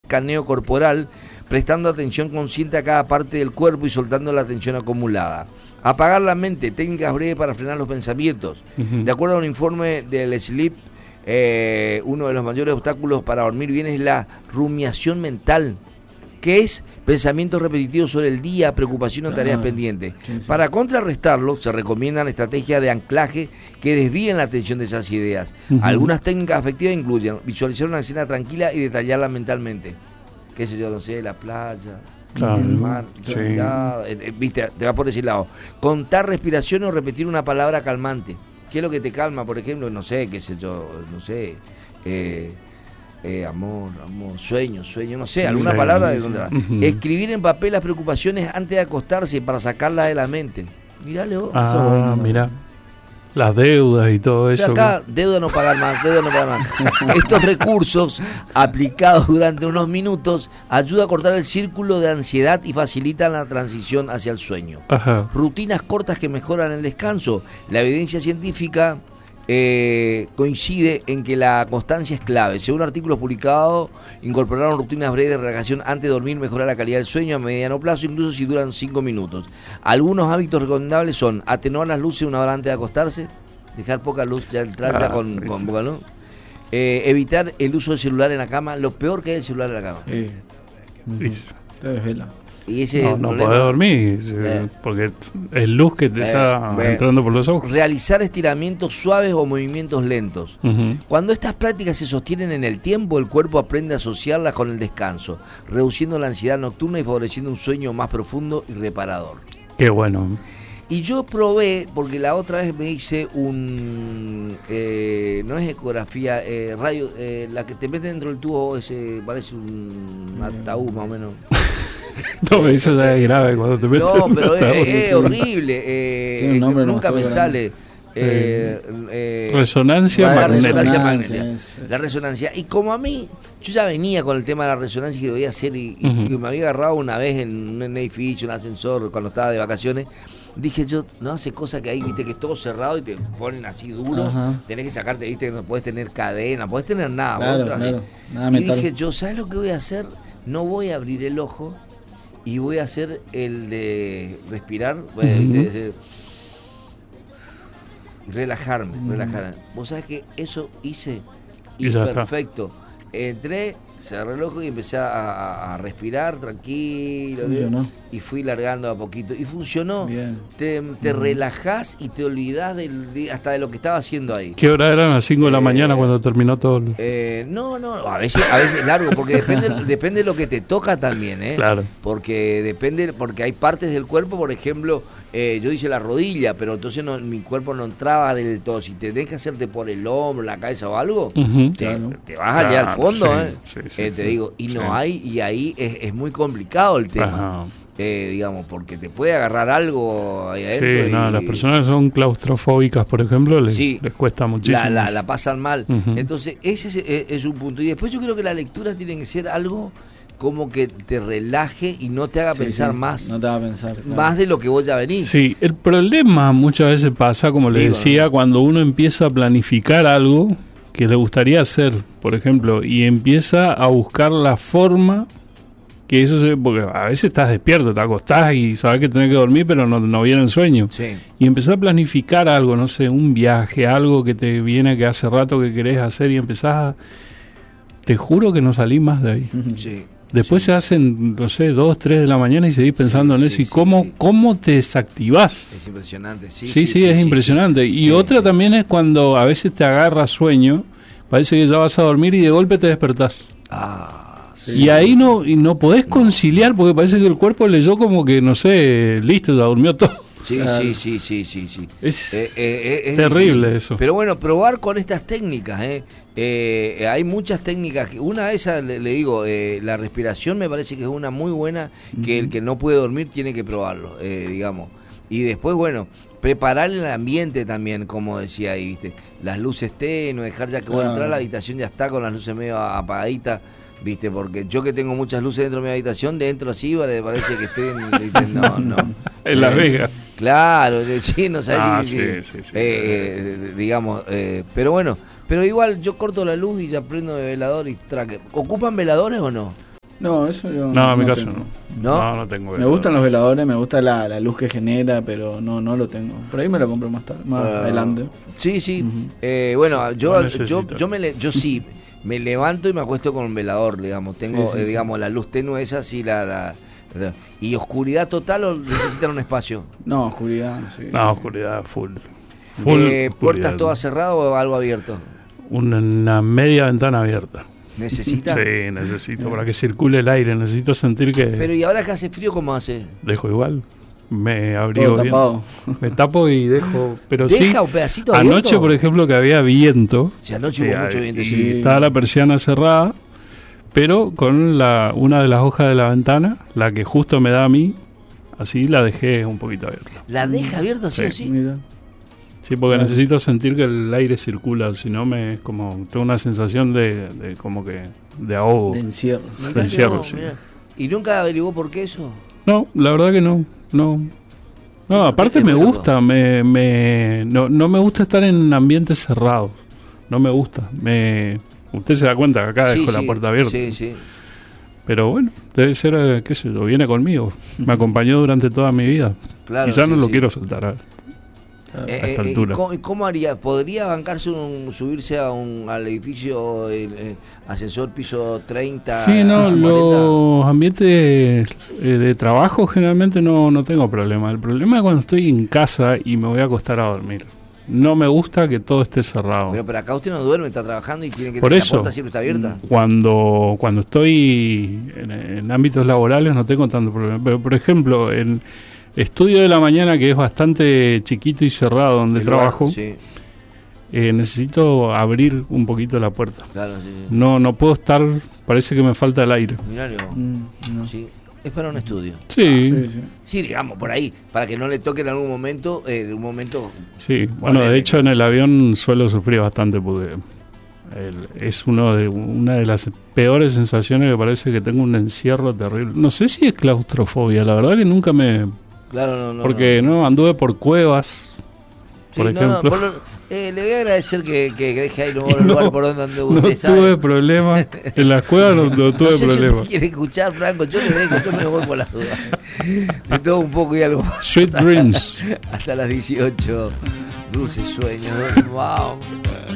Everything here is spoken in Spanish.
escaneo corporal, prestando atención consciente a cada parte del cuerpo y soltando la tensión acumulada. Apagar la mente, técnicas breves para frenar los pensamientos. De acuerdo a un informe del Sleep, uno de los mayores obstáculos para dormir bien es la rumiación mental, que es pensamientos repetitivos sobre el día, preocupación o tareas pendientes. Sí. Para contrarrestarlo, se recomiendan estrategias de anclaje que desvíen la atención de esas ideas. Algunas técnicas afectivas incluyen visualizar una escena tranquila y detallarla mentalmente. Qué sé yo, no sé, la playa, el mar, viste, te vas por ese lado. Contar respiración o repetir una palabra calmante. ¿Qué es lo que te calma? Por ejemplo, no sé, qué sé yo, no sé, amor, sueño, no sé, alguna palabra de donde va. Escribir en papel las preocupaciones antes de acostarse para sacarlas de la mente. Mirale vos. Mira. Las deudas y todo eso. Acá, deuda no pagar más. Estos recursos, aplicados durante unos minutos, ayudan a cortar el círculo de ansiedad y facilitan la transición hacia el sueño. Rutinas cortas que mejoran el descanso. La evidencia científica coincide en que la constancia es clave. Según artículos publicados, incorporaron rutinas breves de relajación antes de dormir, mejorar la calidad del sueño a mediano plazo, incluso si duran 5 minutos. Algunos hábitos recomendables son atenuar las luces una hora antes de acostarse, dejar poca luz, ya entrar ya con poca luz, evitar el uso del celular en la cama. Lo peor que es el celular en la cama. Te desvela. Y ese no podés dormir porque es luz que te está entrando por los ojos. Realizar estiramientos suaves o movimientos lentos. Cuando estas prácticas se sostienen en el tiempo, el cuerpo aprende a asociarlas con el descanso, reduciendo la ansiedad nocturna y favoreciendo un sueño más profundo y reparador. Qué bueno. Y yo probé, porque la otra vez me hice un, no es ecografía, radio, la que te mete dentro del tubo, ese parece un ataúd más o menos. No, eso ya es grave cuando te metes. No, pero es horrible. Nunca me sale. Resonancia magnética. La resonancia. Y como a mí, yo ya venía con el tema de la resonancia que debía hacer y que me había agarrado una vez en un edificio, un ascensor, cuando estaba de vacaciones. Dije yo, no hace cosas que hay, viste, que es todo cerrado y te ponen así duro. Tenés que sacarte, viste, que no podés tener cadena, no podés tener nada. Claro, y dije yo, ¿sabes lo que voy a hacer? No voy a abrir el ojo y voy a hacer el de respirar, relajarme. Vos sabés que eso hice y perfecto. Entré, cerré el ojo y empecé a respirar tranquilo. Y fui largando a poquito. Y funcionó. Bien. Te relajás y te olvidás hasta de lo que estaba haciendo ahí. ¿Qué hora eran? A las 5 de la mañana cuando terminó todo. No, a veces largo, porque depende de lo que te toca también, Claro. Porque hay partes del cuerpo, por ejemplo, yo hice la rodilla, pero entonces mi cuerpo no entraba del todo. Si tenés que hacerte por el hombro, la cabeza o algo, te vas allá al fondo, te digo, y no hay, y ahí es muy complicado el tema. Digamos, porque te puede agarrar algo ahí adentro. Las personas que son claustrofóbicas, por ejemplo, les cuesta muchísimo. La pasan mal. Entonces, ese es un punto. Y después yo creo que la lectura tiene que ser algo como que te relaje y no te haga pensar más. No te haga pensar. Claro. Más de lo que vos ya venís. Sí, el problema muchas veces pasa, como le decía, cuando uno empieza a planificar algo que le gustaría hacer, por ejemplo, y empieza a buscar la forma que eso porque a veces estás despierto, te acostás y sabes que tenés que dormir, pero no viene el sueño. Y empezás a planificar algo, no sé, un viaje, algo que te viene que hace rato que querés hacer y empezás te juro que no salís más de ahí. Después se hacen, no sé, 2, 3 de la mañana y seguís pensando en eso. ¿Y cómo te desactivás? Es impresionante. Es impresionante. Y otra también es cuando a veces te agarra sueño, parece que ya vas a dormir y de golpe te despertás. Y ahí no podés conciliar porque parece que el cuerpo leyó como que, no sé, listo, ya durmió todo. Sí. Es terrible eso. Pero bueno, probar con estas técnicas, hay muchas técnicas. Una de esas, le digo, la respiración me parece que es una muy buena, que el que no puede dormir tiene que probarlo, digamos. Y después, bueno, preparar el ambiente también, como decía ahí, ¿viste? Las luces no dejar ya que vos entrar a la habitación ya está con las luces medio apagaditas. ¿Viste? Porque yo que tengo muchas luces dentro de mi habitación, dentro así, parece que estoy no. En Las Vegas. Claro, sí, no sabes digamos, pero bueno, pero igual yo corto la luz y ya prendo de velador y traque. ¿Ocupan veladores o no? No, eso yo No, en mi caso tengo. no. No tengo Me velador. gustan los veladores, me gusta la luz que genera, pero no lo tengo. Por ahí me lo compro más tarde, más adelante. Sí, sí. Ujú. Bueno, No yo necesito. yo sí, me levanto y me acuesto con un velador, digamos. Tengo, Sí, sí, digamos, la luz tenue esa, sí, ¿y oscuridad total o necesitan un espacio? No, oscuridad, sí. No, oscuridad, full. ¿Puertas oscuridad. todas cerradas o algo abierto? Una media ventana abierta. ¿Necesita? Sí, necesito para que circule el aire. Necesito sentir que Pero ¿y ahora que hace frío cómo hace? dejo igual. Me abrigo Todo bien. tapado. Me tapo y dejo. Pero sí, ¿Deja un pedacito abierto? anoche, por ejemplo, que había viento. Si anoche hubo mucho viento, y sí. estaba la persiana cerrada, pero con una de las hojas de la ventana, la que justo me da a mí, así la dejé un poquito abierta. ¿La deja abierta sí o sí? Mira. Sí, porque Claro. necesito sentir que el aire circula, si no me como tengo una sensación de como que de ahogo. De encierro. Mirá que encierro, no, sí. mirá. ¿Y nunca averiguó por qué eso? No, la verdad que no. No, aparte me gusta, no me gusta estar en ambientes cerrados. No me gusta. Usted se da cuenta que acá Sí, dejo la sí, puerta abierta. Sí, sí. Pero bueno, debe ser, qué sé yo, viene conmigo. Me acompañó durante toda mi vida. Claro, y ya sí, no lo sí. quiero soltar a esta altura. ¿Cómo haría? ¿Podría bancarse subirse al edificio, ascensor piso 30? Sí, no, 40? los ambientes de trabajo generalmente no tengo problema. El problema es cuando estoy en casa y me voy a acostar a dormir. No me gusta que todo esté cerrado. Pero acá usted no duerme, está trabajando y tiene que Por tener eso, la puerta siempre está abierta. Cuando estoy en ámbitos laborales no tengo tanto problema. Pero, por ejemplo, en estudio de la mañana, que es bastante chiquito y cerrado donde El lugar, trabajo, sí, necesito abrir un poquito la puerta. claro, sí, sí. No puedo estar, parece que me falta el aire. Mirá, No. sí. Es para un estudio. Sí, Sí, sí. Sí, digamos, por ahí, para que no le toque en algún momento, sí. Bueno, Ponele de hecho en el avión suelo sufrir bastante porque es una de las peores sensaciones, que parece que tengo un encierro terrible. No sé si es claustrofobia, la verdad que nunca claro, no. porque no anduve por cuevas, Sí, por no, ejemplo. le voy a agradecer que deje ahí Y el lugar por donde no usted sabe. tuve problemas. En las cuevas no tuve No sé si problemas. usted quiere escuchar, Franco, yo le dejo, yo me voy por las dudas. De todo un poco y algo más. Sweet dreams. Hasta las 18. Dulces sueños. Wow.